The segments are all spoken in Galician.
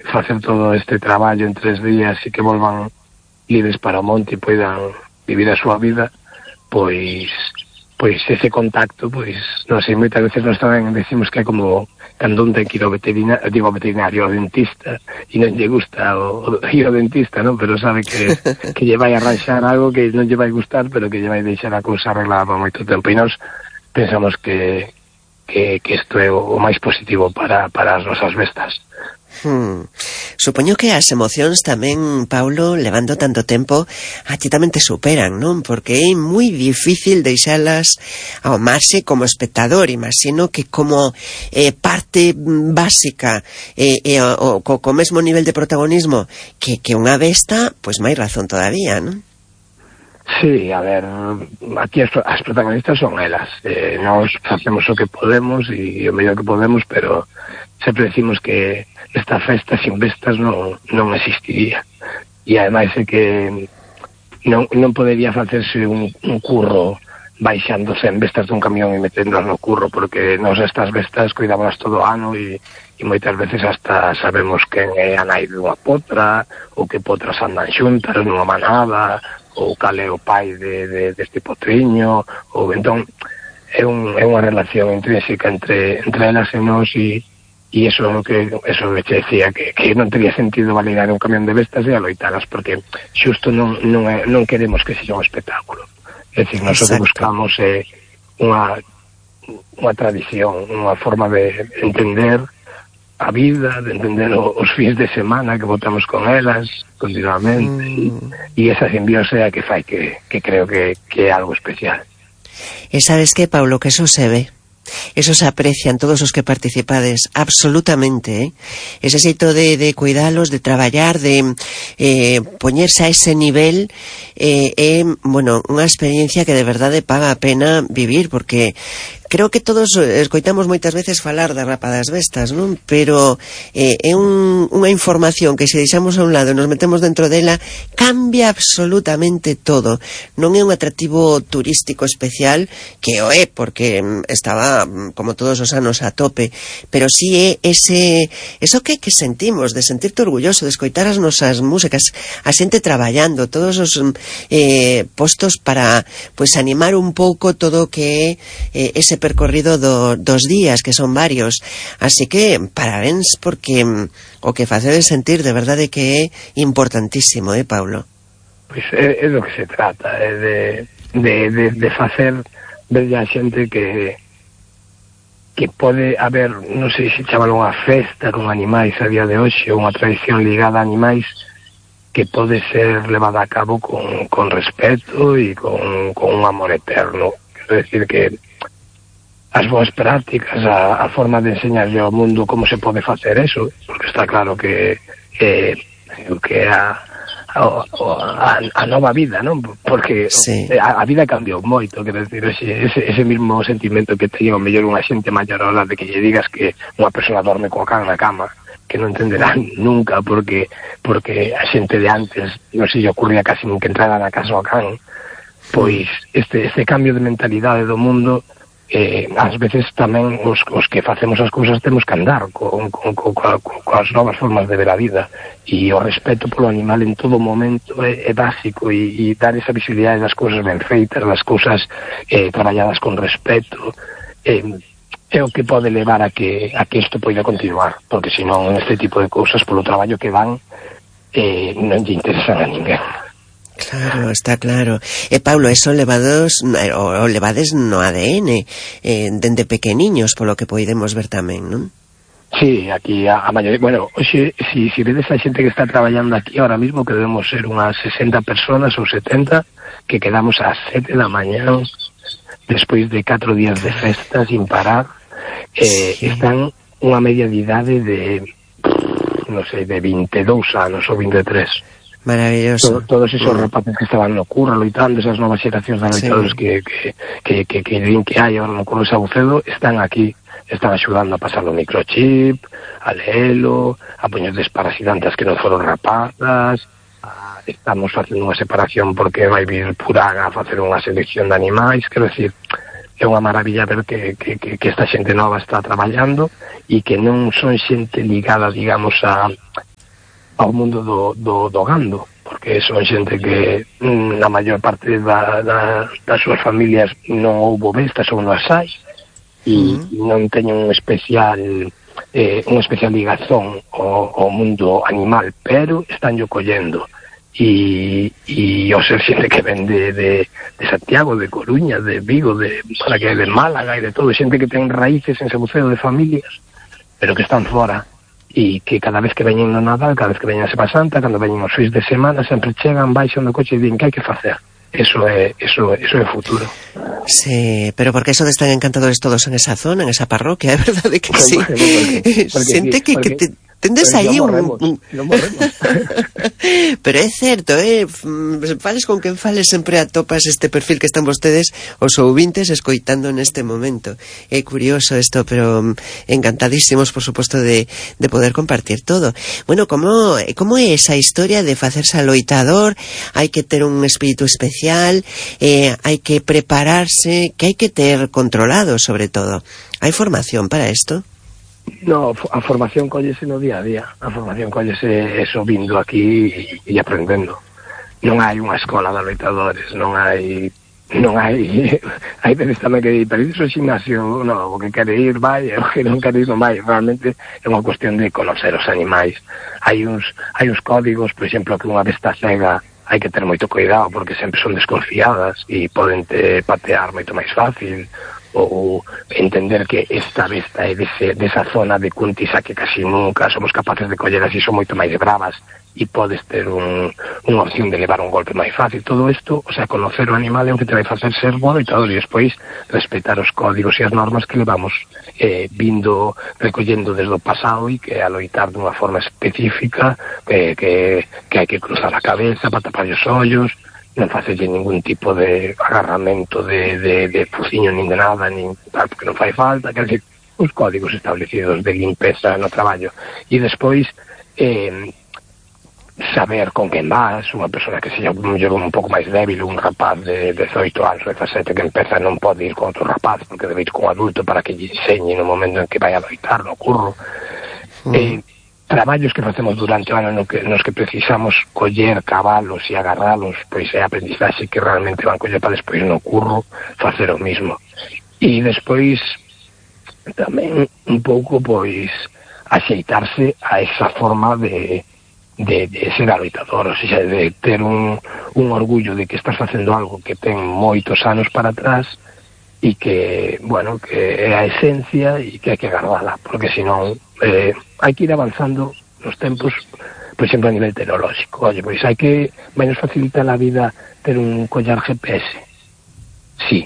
facer todo este traballo en 3 días e que volvan libres para o monte e poidan vivir a súa vida, pois ese contacto, pois, non sei, moitas veces nós tamén decimos que é como cando un ten que ir ao veterinario, ao dentista, e non lle gusta ir ao dentista, non? Pero sabe que lle vai arranxar algo que non lle vai gustar, pero que lle vai deixar a cousa arreglada por moito tempo. E nós pensamos que isto é o máis positivo para as nosas bestas. Supoño que as emocións tamén, Paulo, levando tanto tempo, a ti tamén te superan, non? Porque é moi difícil deixalas ao marxe como espectador. Imagino que como parte básica co mesmo nivel de protagonismo que unha besta, pois máis razón todavía, non? Sí, a ver, aquí as protagonistas son elas. Nós facemos o que podemos e o mellor que podemos, pero sempre decimos que esta festa sin bestas non existiría. E ademais é que non podería facerse un curro baixándose en bestas dun camión e meténdolas no curro, porque nós estas bestas cuidámolas todo o ano e moitas veces hasta sabemos quen é a nai dunha potra, ou que potras andan xuntas nunha manada, ou cal é o pai deste potriño, ou entón é unha relación intrínseca entre elas e nós, e eso que te decía, que non teria sentido validar un camión de bestas e aloitalas, porque xusto non queremos que sexa un espectáculo. É dicir, nós o que buscamos é unha tradición, unha forma de entender a vida, de entender os fins de semana que botamos con elas continuamente, e esa simbiose é a que fai que creo que é algo especial. E sabes que, Paulo, que eso se ve. Eso se aprecian todos os que participades absolutamente, ese xeito de cuidalos, de traballar, de poñerse a ese nivel, bueno, unha experiencia que de verdade paga a pena vivir, porque creo que todos escoitamos moitas veces falar da Rapa das Bestas, non? Pero é unha información que se deixamos a un lado e nos metemos dentro dela, cambia absolutamente todo. Non é un atractivo turístico especial, que o é, porque estaba, como todos os anos, a tope, pero sí é eso que sentimos, de sentirte orgulloso, de escoitar as nosas músicas, a xente traballando, todos os postos para, pois, animar un pouco todo o que é ese percorrido dos días, que son varios. Así que parabéns, porque o que facedes sentir de verdade que é importantísimo, Paulo? Pois é do que se trata, de facer ver a xente que pode haber, non sei se chamalo unha festa con animais a día de hoxe, ou unha tradición ligada a animais que pode ser levada a cabo con respeto e con un amor eterno. Quero decir que as boas prácticas, a forma de enseñarlle ao mundo como se pode facer eso, porque está claro que a nova vida, non? Porque sí, a vida cambiou moito, quero decir, ese mismo sentimento que teña o mellor unha xente maior a hora de que lle digas que unha persona dorme coa can na cama, que non entenderán nunca, porque a xente de antes non se lle ocurría casi nin que entrara na casa ao can. Pois este cambio de mentalidade do mundo, ás veces tamén os que facemos as cousas temos que andar coas novas formas de ver a vida, e o respeto polo animal en todo momento é básico, e dar esa visibilidade das cousas ben feitas, das cousas traballadas con respeto, é o que pode levar a que isto poida continuar, porque senón este tipo de cousas, polo traballo que dan, non lle interesan a ninguén. Claro, está claro. Paulo, eso levades no ADN, dende pequeniños, polo que poidemos ver tamén, non? Sí, aquí a maioría, bueno, oxe, si vedes a xente que está traballando aquí ahora mismo, que debemos ser unhas 60 personas ou 70, que quedamos ás 7 da mañá, despois de 4 días de festa sin parar, están unha media de idade de, non sei, de 22 anos ou 23. Maravilloso. Todos esos rapaces que estaban no curro loitando, esas novas xeracións de loitadores que din que hai agora no curro de Sabucedo, están aquí, están axudando a pasar o microchip, a leelo, a poñer desparasitantes que non foron rapadas, estamos facendo unha separación porque vai vir Puraga a facer unha selección de animais. Quero decir, é unha maravilla ver que esta xente nova está traballando, e que non son xente ligada, digamos, ao mundo do gando, porque son xente que na maior parte das súas familias non houbo bestas ou non as hai, e non teñen unha especial ligazón ao mundo animal, pero están yo collendo. E o ser xente que ven de Santiago, de Coruña, de Vigo, de Málaga e de todo, xente que ten raíces en ese buceo de familias, pero que están fora, e que cada vez que veñen no Nadal, cada vez que veñen a Semana Santa, cando veñen os fins de semana, sempre chegan, baixan do coche e din que hai que facer. Eso é o futuro. Sí, pero porque eso de estar encantadores todos en esa zona, en esa parroquia, é verdade que sí. Xente que tendes aí un... Pero é certo, fales con quen fales, sempre atopas este perfil que están vostedes os ouvintes escoitando neste momento. É curioso isto, pero encantadísimos, por suposto, de poder compartir todo. Bueno, como é esa historia de facerse aloitador? Hai que ter un espírito especial, hai que prepararse, que hai que ter controlado, sobre todo. Hai formación para isto? No, a formación collese no día a día. A formación collese eso vindo aquí e aprendendo. Non hai unha escola de loitadores, non hai veces tamén que pero iso é gimnasio, no, o que quere ir vai, o que non quere ir non vai. Realmente é unha cuestión de conocer os animais. Hai uns códigos, por exemplo, que unha besta cega hai que ter moito cuidado porque sempre son desconfiadas e poden te patear moito máis fácil, ou entender que esta besta é desa zona de Cuntisa que casi nunca somos capaces de coller, así son moito máis bravas e podes ter unha opción de levar un golpe máis fácil. Todo isto, o sea, conocer o animal é o que te vai facer ser bo loitador, e despois respetar os códigos e as normas que levamos vindo recollendo desde o pasado, e que a loitar dunha forma específica, que hai que cruzar a cabeza para tapar os ollos, non facelle ningún tipo de agarramento de fuciño nin de nada, nin tal, porque non fai falta, que decir, os códigos establecidos de limpeza no traballo. E despois saber con quen vas, unha persona que seja un pouco máis débil, un rapaz de 18 anos, 17, que empeza, non pode ir con outro rapaz, porque debe ir con un adulto para que lle enseñe no momento en que vai a loitar no curro. Traballos que facemos durante o ano nos que precisamos coller cabalos e agarralos, pois é aprendizaxe que realmente van coller para despois no curro facer o mismo. E despois tamén un pouco pois axeitarse a esa forma de ser aloitador, ou seja, de ter un orgullo de que estás facendo algo que ten moitos anos para atrás e que, bueno, que é a esencia e que hai que agardala, porque senón hai que ir avanzando nos tempos, por exemplo, a nivel tecnolóxico. Oye, pois hai que menos facilitar a vida ter un collar GPS. Sí.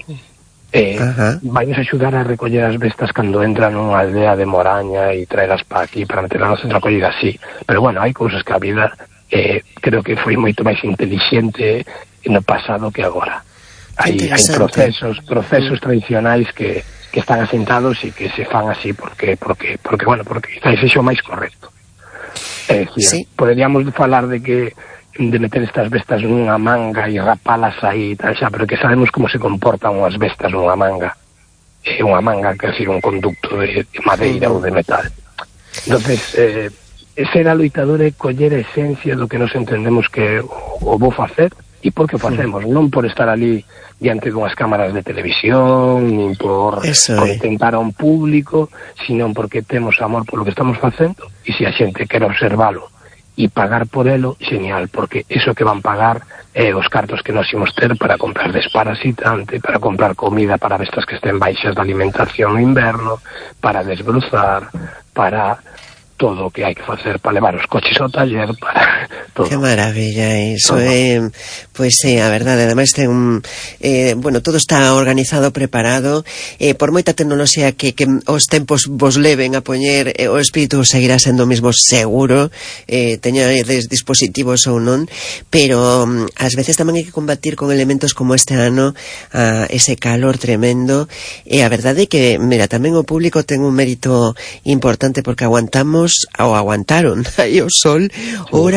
Vainos axudar a recoller as bestas cando entran nunha aldea de Moraña e traelas para aquí para meterlas no centro de acollida, sí. Pero bueno, hai cousas que a vida creo que foi moito máis inteligente no pasado que agora. Hai procesos tradicionais que están asentados e que se fan así porque quizás sexa o máis correcto. É dicir, poderíamos falar de meter estas bestas nunha manga e rapalas aí e tal xa, pero que sabemos como se comportan unhas bestas nunha manga. É unha manga, que decir, un conducto de madeira ou de metal. Entonces, ser aloitador é coller a esencia do que nos entendemos que o vou facer. E por que o facemos? Non por estar ali diante dunhas cámaras de televisión, nin por contentar a un público, sino porque temos amor por lo que estamos facendo, e se a xente quer observalo e pagar por elo, genial, porque iso que van pagar é os cartos que nos imos ter para comprar desparasitante, para comprar comida para bestas que estén baixas de alimentación no inverno, para desbruzar, para todo o que hai que facer para levar os coches ao taller, para todo. Que maravilla, iso é, pois é, a verdade, ademais ten bueno, todo está organizado, preparado, por moita tecnoloxía que os tempos vos leven a poñer, o espírito seguirá sendo o mesmo seguro, teñades dispositivos ou non, pero ás veces tamén hai que combatir con elementos como este ano, ese calor tremendo, e a verdade é que, mira, tamén o público ten un mérito importante porque aguantaron aí o sol horas e horas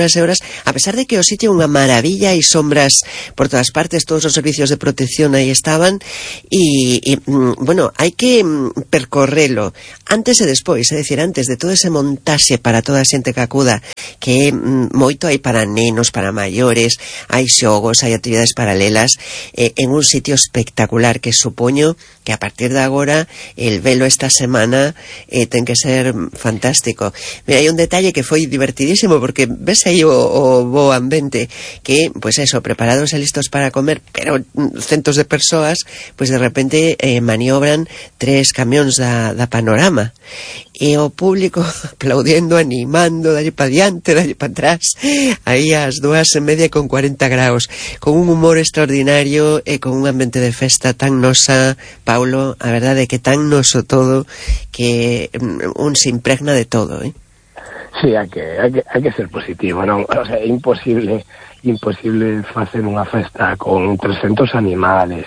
horas, a pesar de que o sitio é unha maravilla, hai sombras por todas partes, todos os servicios de protección aí estaban, e bueno, hai que percorrelo antes e despois, é dicir, antes de todo ese montaxe para toda a xente que acuda, que moito hai para nenos, para maiores, hai xogos, hai actividades paralelas, en un sitio espectacular que supoño que a partir de agora el velo esta semana ten que ser fantástico. Mira, hai un detalle que foi divertidísimo porque ves aí o bo ambiente que, pues eso, preparados e listos para comer, pero centos de persoas, pues de repente maniobran 3 camións da Panorama e o público aplaudiendo, animando, dalle pa diante, dalle pa atrás, aí ás 2:30 con 40 graus, con un humor extraordinario e con un ambiente de festa tan nosa, Paulo, a verdade é que tan noso todo que un se impregna de todo, Sí, hai que ser positivo, non? O sea, é imposible facer unha festa con 300 animales,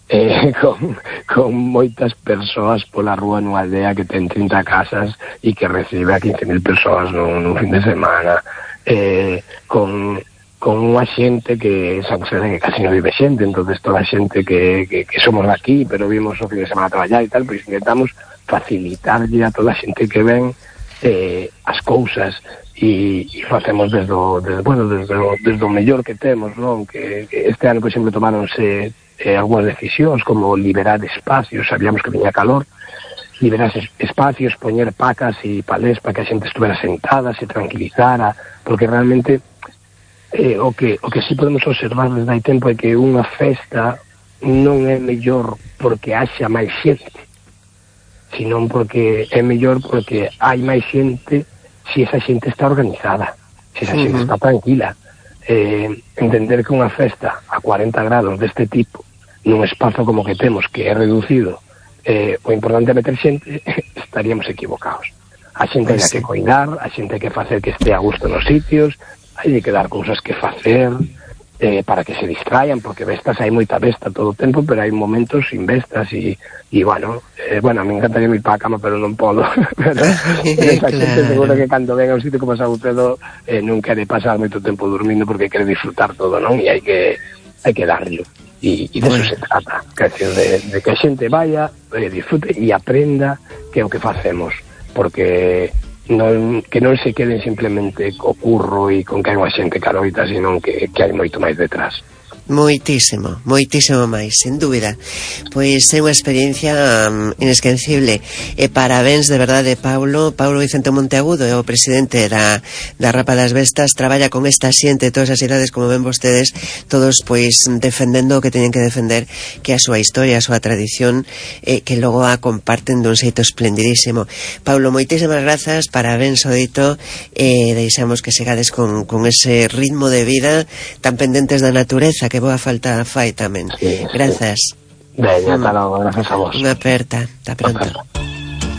con moitas persoas pola rúa nunha aldea que ten 30 casas e que recibe a 15.000 persoas nun fin de semana, con unha xente que sabe que casi non vive xente, entonces toda a xente que somos daqui, pero vimos o fin de semana a traballar e tal, pois intentamos facilitarlle a toda a xente que ven as cousas e facemos desde o mellor que temos, non? Que este ano, por exemplo, tomáronse algunhas decisións como liberar espacios, sabíamos que viña calor, liberar espacios, poñer pacas e palés para que a xente estuvera sentada, se tranquilizara, porque realmente o que sí podemos observar desde hai tempo é que unha festa non é mellor porque haxa máis xente, senón porque é mellor porque hai máis xente se esa xente está organizada, se esa xente está tranquila. Entender que unha festa a 40 grados deste tipo nun espazo como que temos, que é reducido, o importante é meter xente, estaríamos equivocados. A xente hai que cuidar, a xente hai que facer que este a gusto nos sitios, hai que dar cousas que facer para que se distraian, porque vestas hai moita vesta todo o tempo, pero hai momentos sin vestas e bueno, a mí encantaría ir para a cama, pero non podo. pero esa xente seguro que cando ven a un sitio como Sabucedo non quere pasar moito tempo dormindo porque quere disfrutar todo, non? E hai que darlo. E de eso se trata, que de que a xente vaya, disfrute e aprenda que é o que facemos, porque que non se queden simplemente co curro e con que hai unha xente caroita, senón que hai moito máis detrás. Moitísimo máis, sen dúbida. Pois é unha experiencia inesquecible. E parabéns de verdade, Paulo Vicente Monteagudo é o presidente da Rapa das Vestas, traballa con esta xente de todas as idades, como ven vostedes, todos pois defendendo o que teñen que defender, que é a súa historia, a súa tradición, que logo a comparten dun xeito esplendidísimo. Paulo, moitísimas grazas, parabéns o dito, e deixamos que segades con ese ritmo de vida tan pendentes da natureza, que boa falta fai tamén. Sí, grazas. Veña, ata logo, grazas a vos. Unha aperta, ata pronto.